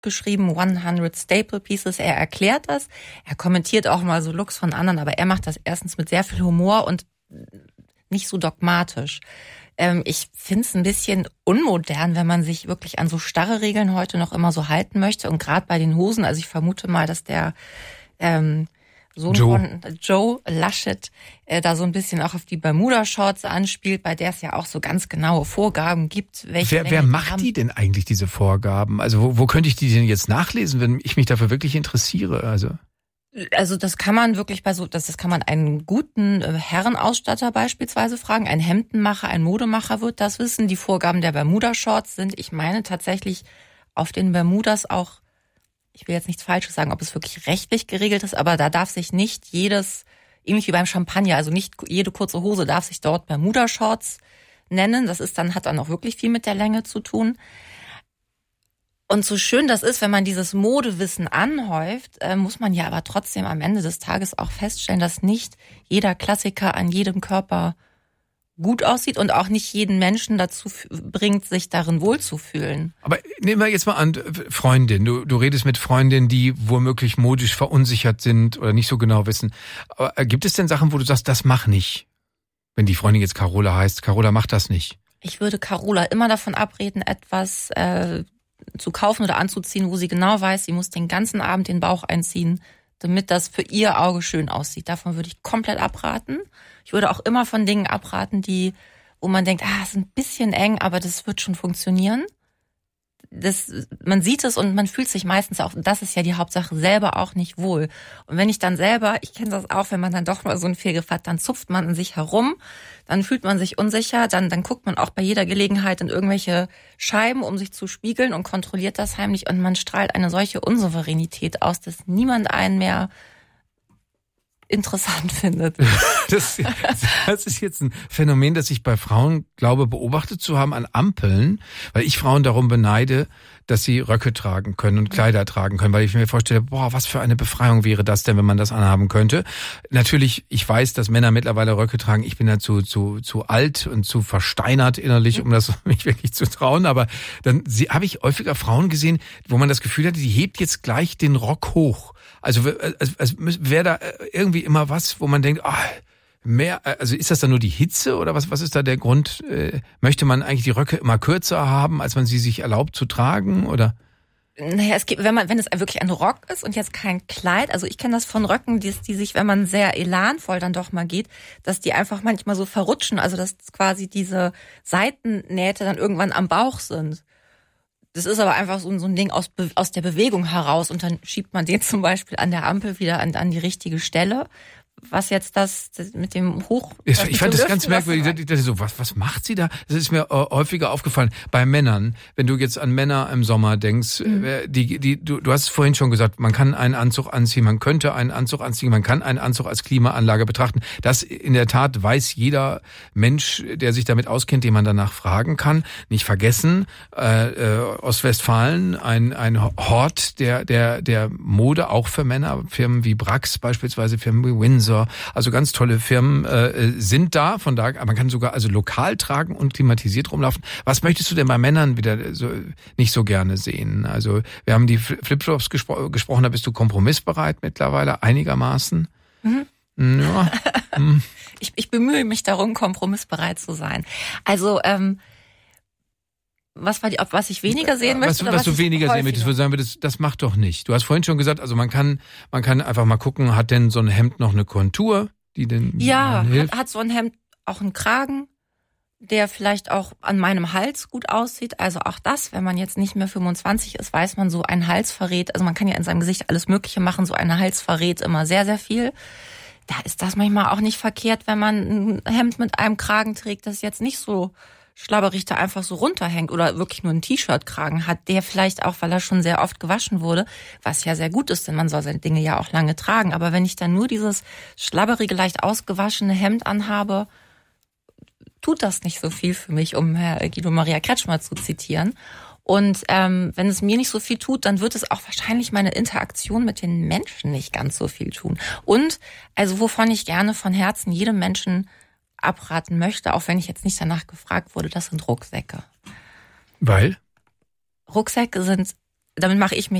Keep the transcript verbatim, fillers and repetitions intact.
geschrieben, hundert Staple Pieces. Er erklärt das. Er kommentiert auch mal so Looks von anderen, aber er macht das erstens mit sehr viel Humor und nicht so dogmatisch. Ähm, ich finde es ein bisschen unmodern, wenn man sich wirklich an so starre Regeln heute noch immer so halten möchte. Und gerade bei den Hosen, also ich vermute mal, dass der ähm, Sohn Joe. von Joe Laschet äh, da so ein bisschen auch auf die Bermuda-Shorts anspielt, bei der es ja auch so ganz genaue Vorgaben gibt. Welche wer wer macht die, die denn eigentlich, diese Vorgaben? Also wo, wo könnte ich die denn jetzt nachlesen, wenn ich mich dafür wirklich interessiere? Also Also das kann man wirklich bei so, das, das kann man einen guten Herrenausstatter beispielsweise fragen. Ein Hemdenmacher, ein Modemacher wird das wissen. Die Vorgaben der Bermuda-Shorts sind, ich meine tatsächlich auf den Bermudas auch, ich will jetzt nichts Falsches sagen, ob es wirklich rechtlich geregelt ist, aber da darf sich nicht jedes, ähnlich wie beim Champagner, also nicht jede kurze Hose darf sich dort Bermuda-Shorts nennen. Das ist dann, hat dann auch wirklich viel mit der Länge zu tun. Und so schön das ist, wenn man dieses Modewissen anhäuft, äh, muss man ja aber trotzdem am Ende des Tages auch feststellen, dass nicht jeder Klassiker an jedem Körper gut aussieht und auch nicht jeden Menschen dazu f- bringt, sich darin wohlzufühlen. Aber nehmen wir jetzt mal an, Freundin, du, du redest mit Freundinnen, die womöglich modisch verunsichert sind oder nicht so genau wissen. Aber gibt es denn Sachen, wo du sagst, das mach nicht? Wenn die Freundin jetzt Carola heißt, Carola macht das nicht. Ich würde Carola immer davon abreden, etwas äh, zu kaufen oder anzuziehen, wo sie genau weiß, sie muss den ganzen Abend den Bauch einziehen, damit das für ihr Auge schön aussieht. Davon würde ich komplett abraten. Ich würde auch immer von Dingen abraten, die, wo man denkt, ah, ist ein bisschen eng, aber das wird schon funktionieren. Das, man sieht es und man fühlt sich meistens auch, das ist ja die Hauptsache, selber auch nicht wohl. Und wenn ich dann selber, ich kenne das auch, wenn man dann doch mal so einen Fehlgriff hat, dann zupft man an sich herum, dann fühlt man sich unsicher, dann, dann guckt man auch bei jeder Gelegenheit in irgendwelche Scheiben, um sich zu spiegeln und kontrolliert das heimlich und man strahlt eine solche Unsouveränität aus, dass niemand einen mehr interessant findet. Das, das ist jetzt ein Phänomen, das ich bei Frauen glaube, beobachtet zu haben an Ampeln, weil ich Frauen darum beneide, dass sie Röcke tragen können und Kleider tragen können, weil ich mir vorstelle, boah, was für eine Befreiung wäre das denn, wenn man das anhaben könnte. Natürlich, ich weiß, dass Männer mittlerweile Röcke tragen. Ich bin dazu zu, zu alt und zu versteinert innerlich, um das mich wirklich zu trauen. Aber dann habe ich häufiger Frauen gesehen, wo man das Gefühl hatte, die hebt jetzt gleich den Rock hoch. Also es, es wäre da irgendwie immer was, wo man denkt, ah, mehr, also ist das dann nur die Hitze oder was, was ist da der Grund? Äh, möchte man eigentlich die Röcke immer kürzer haben, als man sie sich erlaubt zu tragen, oder? Naja, es gibt, wenn man, wenn es wirklich ein Rock ist und jetzt kein Kleid, also ich kenne das von Röcken, die, die sich, wenn man sehr elanvoll dann doch mal geht, dass die einfach manchmal so verrutschen, also dass quasi diese Seitennähte dann irgendwann am Bauch sind. Das ist aber einfach so, so ein Ding aus, aus der Bewegung heraus und dann schiebt man den zum Beispiel an der Ampel wieder an, an die richtige Stelle. Was jetzt das, das mit dem Hoch... Ich, ich fand das ganz merkwürdig. Ich dachte so, was, was macht sie da? Das ist mir äh, häufiger aufgefallen. Bei Männern, wenn du jetzt an Männer im Sommer denkst, mhm. äh, die, die, du, du hast es vorhin schon gesagt, man kann einen Anzug anziehen, man könnte einen Anzug anziehen, man kann einen Anzug als Klimaanlage betrachten. Das in der Tat weiß jeder Mensch, der sich damit auskennt, den man danach fragen kann. Nicht vergessen, äh, äh, Ostwestfalen, ein, ein Hort der, der, der Mode, auch für Männer. Firmen wie Brax beispielsweise, Firmen wie Windsor, also ganz tolle Firmen äh, sind da, von daher, man kann sogar also lokal tragen und klimatisiert rumlaufen. Was möchtest du denn bei Männern wieder so nicht so gerne sehen? Also wir haben die Flipflops gespro- gesprochen, da bist du kompromissbereit mittlerweile, einigermaßen. Mhm. Ja. Mhm. ich, ich bemühe mich darum, kompromissbereit zu sein. Also ähm, Was war die, ob was ich weniger sehen möchte? Was, oder was, was du weniger häufiger sehen möchtest, würde sagen, das, das macht doch nicht. Du hast vorhin schon gesagt, also man kann, man kann einfach mal gucken, hat denn so ein Hemd noch eine Kontur, die denn Ja, hilft? hat, hat so ein Hemd auch einen Kragen, der vielleicht auch an meinem Hals gut aussieht. Also auch das, wenn man jetzt nicht mehr fünfundzwanzig ist, weiß man, so ein Hals verrät, also man kann ja in seinem Gesicht alles Mögliche machen, so ein Hals verrät immer sehr, sehr viel. Da ist das manchmal auch nicht verkehrt, wenn man ein Hemd mit einem Kragen trägt, das jetzt nicht so schlabberig da einfach so runterhängt oder wirklich nur einen T-Shirt-Kragen hat, der vielleicht auch, weil er schon sehr oft gewaschen wurde, was ja sehr gut ist, denn man soll seine Dinge ja auch lange tragen. Aber wenn ich dann nur dieses schlabberige, leicht ausgewaschene Hemd anhabe, tut das nicht so viel für mich, um Herr Guido Maria Kretschmer zu zitieren. Und ähm, wenn es mir nicht so viel tut, dann wird es auch wahrscheinlich meine Interaktion mit den Menschen nicht ganz so viel tun. Und also wovon ich gerne von Herzen jedem Menschen abraten möchte, auch wenn ich jetzt nicht danach gefragt wurde, das sind Rucksäcke. Weil? Rucksäcke sind damit mache ich mich